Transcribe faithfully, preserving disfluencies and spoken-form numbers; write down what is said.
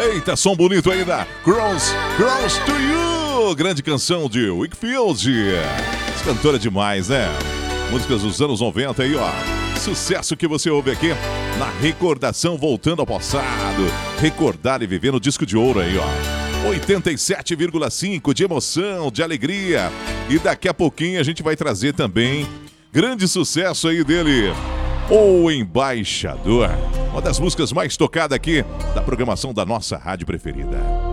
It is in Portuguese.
Eita, som bonito aí da Cross, Cross to You. Grande canção de Wakefield. Cantora demais, né? Músicas dos anos noventa aí, ó. Sucesso que você ouve aqui na recordação, voltando ao passado. Recordar e viver no disco de ouro aí, ó. oitenta e sete vírgula cinco de emoção, de alegria. E daqui a pouquinho a gente vai trazer também grande sucesso aí dele, O Embaixador. Uma das músicas mais tocadas aqui da programação da nossa rádio preferida.